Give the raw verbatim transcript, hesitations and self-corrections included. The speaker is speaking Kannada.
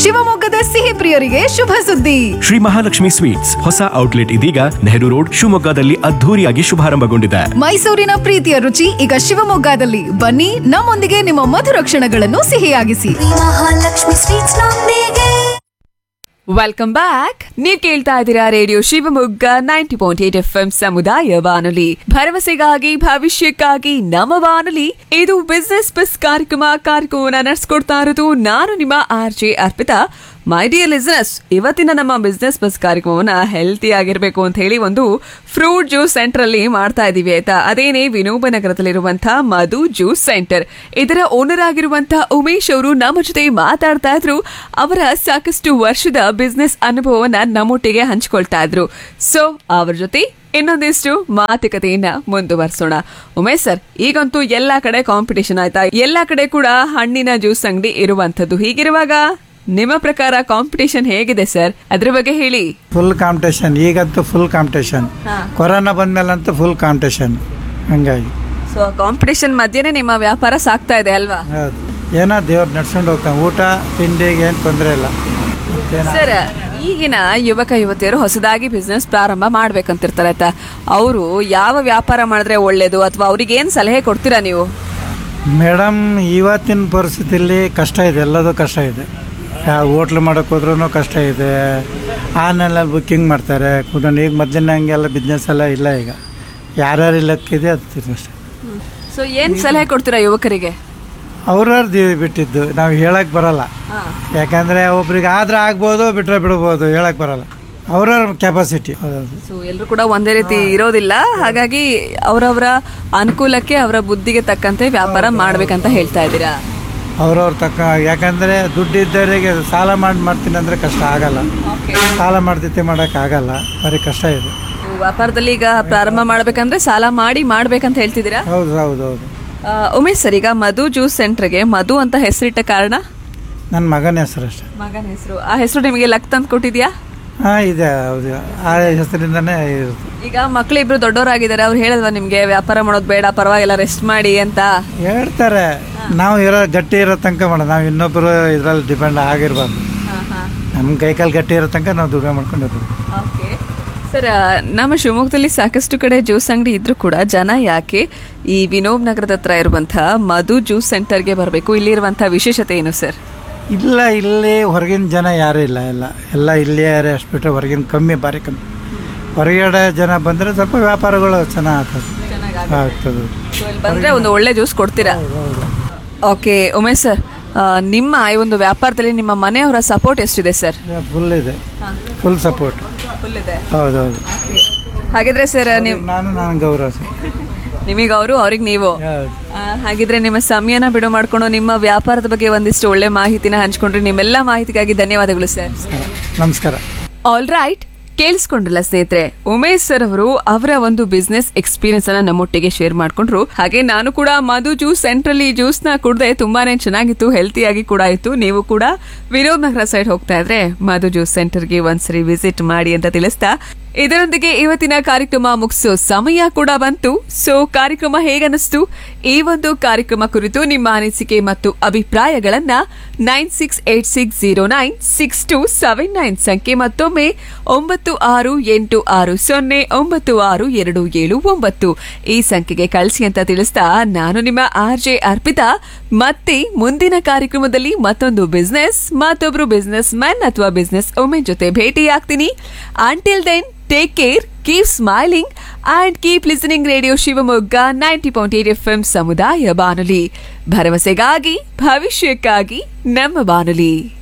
ಶಿವಮೊಗ್ಗದ ಸಿಹಿ ಪ್ರಿಯರಿಗೆ ಶುಭ ಸುದ್ದಿ. ಶ್ರೀ ಮಹಾಲಕ್ಷ್ಮಿ ಸ್ವೀಟ್ಸ್ ಹೊಸ ಔಟ್ಲೆಟ್ ಇದೀಗ ನೆಹರು ರೋಡ್ ಶಿವಮೊಗ್ಗದಲ್ಲಿ ಅದ್ಧೂರಿಯಾಗಿ ಶುಭಾರಂಭಗೊಂಡಿದೆ. ಮೈಸೂರಿನ ಪ್ರೀತಿಯ ರುಚಿ ಈಗ ಶಿವಮೊಗ್ಗದಲ್ಲಿ. ಬನ್ನಿ, ನಮ್ಮೊಂದಿಗೆ ನಿಮ್ಮ ಮಧುರ ಕ್ಷಣಗಳನ್ನು ಸಿಹಿಯಾಗಿಸಿ. ಮಹಾಲಕ್ಷ್ಮಿ ಸ್ವೀಟ್ಸ್ ನೊಂದಿಗೆ. Welcome back. ನೀವ್ ಕೇಳ್ತಾ ಇದ್ದೀರಾ radio Shivamogga ninety point eight F M ಸಮುದಾಯ ಬಾನುಲಿ, ಭರವಸೆಗಾಗಿ ಭವಿಷ್ಯಕ್ಕಾಗಿ ನಮ್ಮ ಬಾನುಲಿ. ಇದು ಬಿಸ್ನೆಸ್ ಬಸ್ ಕಾರ್ಯಕ್ರಮ. ಕಾರ್ಯಕ್ರಮವನ್ನು ನಡೆಸ್ಕೊಡ್ತಾ ಇರೋದು ನಾನು ನಿಮ್ಮ R J Arpita. My dear listeners, ಇವತ್ತಿನ ನಮ್ಮ ಬಿಸ್ನೆಸ್ ಬಸ್ ಕಾರ್ಯಕ್ರಮವನ್ನ ಹೆಲ್ತಿ ಆಗಿರ್ಬೇಕು ಅಂತ ಹೇಳಿ ಒಂದು ಫ್ರೂಟ್ ಜ್ಯೂಸ್ ಸೆಂಟರ್ ಅಲ್ಲಿ ಮಾಡ್ತಾ ಇದೀವಿ ಆಯ್ತಾ. ಅದೇನೇ ವಿನೋಬ ನಗರದಲ್ಲಿರುವಂತಹ ಮಧು ಜ್ಯೂಸ್ ಸೆಂಟರ್. ಇದರ ಓನರ್ ಆಗಿರುವಂತಹ ಉಮೇಶ್ ಅವರು ನಮ್ಮ ಜೊತೆ ಮಾತಾಡ್ತಾ ಇದ್ರು. ಅವರ ಸಾಕಷ್ಟು ವರ್ಷದ ಬಿಸ್ನೆಸ್ ಅನುಭವವನ್ನ ನಮ್ಮೊಟ್ಟಿಗೆ ಹಂಚಿಕೊಳ್ತಾ ಇದ್ರು. ಸೊ ಅವ್ರ ಜೊತೆ ಇನ್ನೊಂದಿಷ್ಟು ಮಾತುಕತೆಯನ್ನ ಮುಂದುವರಿಸೋಣ. ಉಮೇಶ್ ಸರ್, ಈಗಂತೂ ಎಲ್ಲಾ ಕಡೆ ಕಾಂಪಿಟೇಷನ್ ಆಯ್ತಾ, ಎಲ್ಲಾ ಕಡೆ ಕೂಡ ಹಣ್ಣಿನ ಜ್ಯೂಸ್ ಅಂಗಡಿ ಇರುವಂತದ್ದು. ಹೀಗಿರುವಾಗ ನಿಮ್ಮ ಪ್ರಕಾರ ಕಾಂಪಿಟೇಷನ್ ಹೇಗಿದೆ ಸರ್? ಅದ್ರ ಬಗ್ಗೆ ಹೇಳಿ. ಫುಲ್ ಕಾಂಪಿಟೇಷನ್, ಈಗಂತೂ full competition. Corona ಬಂದ್ಮೇಲಂತೂ full competition. ಹಂಗಾಗಿ ಸೊ ಕಾಂಪಿಟೇಷನ್ ಮಧ್ಯೆನೇ ನಿಮ್ಮ ವ್ಯಾಪಾರ ಸಾಕ್ತಾ ಇದೆ ಅಲ್ವಾ? ಹೌದು, ಏನೋ ದೇವ್ರು ನಡ್ಸ್ಕೊಂಡು ಹೋಗ್ತಾನೆ. ಊಟ ತಿಂಡಿಗೆ ಏನು ತೊಂದರೆ ಇಲ್ಲ. ಸರ್, ಈಗಿನ ಯುವಕ ಯುವತಿಯರು ಹೊಸದಾಗಿ ಬಿಸ್ನೆಸ್ ಪ್ರಾರಂಭ ಮಾಡ್ಬೇಕಂತಿರ್ತಾರೆ ಆಯ್ತಾ, ಅವರು ಯಾವ ವ್ಯಾಪಾರ ಮಾಡಿದ್ರೆ ಒಳ್ಳೇದು ಅಥವಾ ಅವ್ರಿಗೆ ಏನ್ ಸಲಹೆ ಕೊಡ್ತೀರಾ ನೀವು? ಮೇಡಮ್, ಇವತ್ತಿನ ಪರಿಸ್ಥಿತಿಯಲ್ಲಿ ಕಷ್ಟ ಇದೆ, ಎಲ್ಲದೂ ಕಷ್ಟ ಇದೆ. ಯಾವ ಹೋಟ್ಲು ಮಾಡೋಕೆ ಹೋದ್ರೂ ಕಷ್ಟ ಇದೆ. ಆನ್ಲೈನಲ್ಲಿ ಬುಕ್ಕಿಂಗ್ ಮಾಡ್ತಾರೆ ಕೂತ್ಕೊಂಡು. ಈಗ ಮೊದಲಿನ ಹಂಗೆಲ್ಲ ಬಿಸ್ನೆಸ್ ಎಲ್ಲ ಇಲ್ಲ. ಈಗ ಯಾರ್ಯಾರು ಲೆಕ್ಕಿದೆ ಅದು ಅಷ್ಟೇ. ಸೊ ಏನ್ ಸಲಹೆ ಕೊಡ್ತೀರಾ ಯುವಕರಿಗೆ? ಅವ್ರವ್ರು ದೀವಿ ಬಿಟ್ಟಿದ್ದು ನಾವು ಹೇಳಕ್ಕೆ ಬರಲ್ಲ. ಯಾಕಂದರೆ ಒಬ್ರಿಗೆ ಆದ್ರೆ ಆಗ್ಬೋದು, ಬಿಟ್ಟರೆ ಬಿಡ್ಬೋದು, ಹೇಳಕ್ಕೆ ಬರಲ್ಲ. ಅವ್ರವ್ರ ಕೆಪಾಸಿಟಿ. ಸೊ ಎಲ್ಲರೂ ಕೂಡ ಒಂದೇ ರೀತಿ ಇರೋದಿಲ್ಲ. ಹಾಗಾಗಿ ಅವರವರ ಅನುಕೂಲಕ್ಕೆ ಅವರ ಬುದ್ಧಿಗೆ ತಕ್ಕಂತೆ ವ್ಯಾಪಾರ ಮಾಡ್ಬೇಕಂತ ಹೇಳ್ತಾ ಇದ್ದೀರಾ? ಅವ್ರವ್ರ ತಕ್ಕ. ಯಾಕಂದರೆ ದುಡ್ಡು ಇದ್ದವರಿಗೆ ಸಾಲ ಮಾಡಿ ಮಾಡ್ತೀನಿ ಅಂದರೆ ಕಷ್ಟ ಆಗಲ್ಲ. ಸಾಲ ಮಾಡ್ತಿದ್ದೆ ಮಾಡೋಕ್ಕಾಗಲ್ಲ, ಭಾರಿ ಕಷ್ಟ ಇದೆ. ವ್ಯಾಪಾರದಲ್ಲಿ ಈಗ ಪ್ರಾರಂಭ ಮಾಡ್ಬೇಕಂದ್ರೆ ಸಾಲ ಮಾಡಿ ಮಾಡ್ಬೇಕಂತ ಹೇಳ್ತಿದ್ದೀರಾ? ಹೌದು ಹೌದು ಹೌದು. ಉಮೇಶ್ ಸರ್, ಈಗ ಮಧು ಜ್ಯೂಸ್ ಸೆಂಟರ್ಗೆ ಮಧು ಅಂತ ಹೆಸರಿಟ್ಟ ಕಾರಣ? ನನ್ನ ಮಗನ ಹೆಸರು ಅಷ್ಟೇ. ಮಗನ ಹೆಸರು. ಆ ಹೆಸರು ನಿಮಗೆ ಲಕ್ ತಂದು ಕೊಟ್ಟಿದ್ಯಾ? ಹಾಂ, ಇದೆ. ಹೌದು, ಆ ಹೆಸರಿಂದನೇ ಇರುತ್ತೆ. ಈಗ ಮಕ್ಳು ಇಬ್ರು ದೊಡ್ಡವರಾಗಿದ್ದಾರೆ, ಅವ್ರು ಹೇಳಲ್ವಾ ನಿಮ್ಗೆ ವ್ಯಾಪಾರ ಮಾಡೋದು ಬೇಡ, ಪರವಾಗಿಲ್ಲ ರೆಸ್ಟ್ ಮಾಡಿ ಅಂತ? ಹೇಳ್ತಾರೆ. ನಾವು ಇರೋ ಗಟ್ಟಿ ಇರೋ ತನಕ ಮಾಡೋದು. ನಾವು ಇನ್ನೊಬ್ಬರು ಇದರಲ್ಲಿ ಡಿಪೆಂಡ್ ಆಗಿರ್ಬಾರ್ದು. ನಮ್ಮ ಕೈಕಾಲು ಗಟ್ಟಿ ಇರೋ ತನಕ ನಾವು ದುಡಿಮೆ ಮಾಡ್ಕೊಂಡಿರ್ತೀವಿ. ಓಕೆ ಸರ್, ನಮ್ಮ ಶಿವಮೊಗ್ಗದಲ್ಲಿ ಸಾಕಷ್ಟು ಕಡೆ ಜ್ಯೂಸ್ ಅಂಗಡಿ ಇದ್ರೂ ಕೂಡ ಜನ ಯಾಕೆ ಈ ವಿನೋಬ್ ನಗರದ ಹತ್ರ ಇರುವಂತಹ ಮಧು ಜ್ಯೂಸ್ ಸೆಂಟರ್ಗೆ ಬರಬೇಕು? ಇಲ್ಲಿರುವಂತಹ ವಿಶೇಷತೆ ಏನು ಸರ್? ಇಲ್ಲ, ಇಲ್ಲಿ ಹೊರಗಿನ ಜನ ಯಾರೂ ಇಲ್ಲ. ಎಲ್ಲ ಎಲ್ಲ ಇಲ್ಲೇ ಯಾರೇ ಅಷ್ಟು ಬಿಟ್ಟರೆ ಹೊರಗಿನ ಕಮ್ಮಿ, ಭಾರಿ ಕಮ್ಮಿ. ಹೊರಗಡೆ ಜನ ಬಂದರೆ ಸ್ವಲ್ಪ ವ್ಯಾಪಾರಗಳು ಚೆನ್ನಾಗಿ ಆಗ್ತದೆ. ಬಂದರೆ ಒಂದು ಒಳ್ಳೆ ಜ್ಯೂಸ್ ಕೊಡ್ತೀರಾ? ಓಕೆ ಉಮೇಶ್ ಸರ್, ನಿಮ್ಮ ಈ ಒಂದು ವ್ಯಾಪಾರದಲ್ಲಿ ನಿಮ್ಮ ಮನೆಯವರ ಸಪೋರ್ಟ್ ಎಷ್ಟಿದೆ ಸರ್? ಫುಲ್ ಇದೆ, ಫುಲ್ ಸಪೋರ್ಟ್. ಫುಲ್ ಇದೆ. ಹೌದೌದು. ಹಾಗಿದ್ರೆ ಸರ್ ನೀವು, ನಾನು ನಾನು ಗೌರವ ಸರ್. ನಿಮಗೆ ಅವರು, ಅವ್ರಿಗೆ ನೀವು. ಹಾಗಿದ್ರೆ ನಿಮ್ಮ ಸಮಯನ ಬಿಡು ಮಾಡಿಕೊಂಡು ನಿಮ್ಮ ವ್ಯಾಪಾರದ ಬಗ್ಗೆ ಒಂದಿಷ್ಟು ಒಳ್ಳೆ ಮಾಹಿತಿನ ಹಂಚ್ಕೊಂಡ್ರೆ ನಿಮ್ಮೆಲ್ಲ ಮಾಹಿತಿಗಾಗಿ ಧನ್ಯವಾದಗಳು ಸರ್. ನಮಸ್ಕಾರ. ಆಲ್ ರೈಟ್, ಕೇಳಿಸ್ಕೊಂಡ್ರಲ್ಲ ಸ್ನೇಹಿತರೆ, ಉಮೇಶ್ ಸರ್ ಅವರು ಅವರ ಒಂದು ಬಿಸ್ನೆಸ್ ಎಕ್ಸ್ಪೀರಿಯನ್ಸ್ ಅನ್ನ ನಮ್ಮೊಟ್ಟಿಗೆ ಶೇರ್ ಮಾಡ್ಕೊಂಡ್ರು. ಹಾಗೆ ನಾನು ಕೂಡ ಮಧು ಜ್ಯೂಸ್ ಸೆಂಟರ್ ಅಲ್ಲಿ ಜ್ಯೂಸ್ ನ ಕುಡ್ದೆ, ತುಂಬಾನೇ ಚೆನ್ನಾಗಿತ್ತು, ಹೆಲ್ತಿಯಾಗಿ ಕೂಡ ಇತ್ತು. ನೀವು ಕೂಡ ವಿನೋದ್ ನಗರ ಸೈಡ್ ಹೋಗ್ತಾ ಇದ್ರೆ ಮಧು ಜ್ಯೂಸ್ ಸೆಂಟರ್ಗೆ ಒಂದ್ಸರಿ ವಿಸಿಟ್ ಮಾಡಿ ಅಂತ ತಿಳಿಸ್ತಾ, ಇದರೊಂದಿಗೆ ಇವತ್ತಿನ ಕಾರ್ಯಕ್ರಮ ಮುಗಿಸೋ ಸಮಯ ಕೂಡ ಬಂತು. ಸೊ ಕಾರ್ಯಕ್ರಮ ಹೇಗನ್ನಿಸ್ತು? ಈ ಒಂದು ಕಾರ್ಯಕ್ರಮ ಕುರಿತು ನಿಮ್ಮ ಅನಿಸಿಕೆ ಮತ್ತು ಅಭಿಪ್ರಾಯಗಳನ್ನ nine six eight six zero nine six two seven nine ಸಂಖ್ಯೆ ಮತ್ತೊಮ್ಮೆ ಒಂಬತ್ತು ಆರು ಎಂಟು ಆರು ಸೊನ್ನೆ ಒಂಬತ್ತು ಆರು ಎರಡು ಏಳು ಒಂಬತ್ತು ಈ ಸಂಖ್ಯೆಗೆ ಕಳಿಸಿ ಅಂತ ತಿಳಿಸ್ತಾ, ನಾನು ನಿಮ್ಮ ಆರ್ ಜೆ ಅರ್ಪಿತಾ ಮತ್ತೆ ಮುಂದಿನ ಕಾರ್ಯಕ್ರಮದಲ್ಲಿ ಮತ್ತೊಂದು ಬಿಸ್ನೆಸ್, ಮತ್ತೊಬ್ರು ಬಿಸ್ನೆಸ್ ಮ್ಯಾನ್ ಅಥವಾ ಬಿಸ್ನೆಸ್ ವುಮೆನ್ ಜೊತೆ ಭೇಟಿಯಾಗ್ತೀನಿ. Until then, take care, keep smiling and keep listening radio Shivamogga ninety point eight F M ಸಮುದಾಯ ಬಾನುಲಿ, ಭರವಸೆಗಾಗಿ ಭವಿಷ್ಯಕ್ಕಾಗಿ ನಮ್ಮ ಬಾನುಲಿ.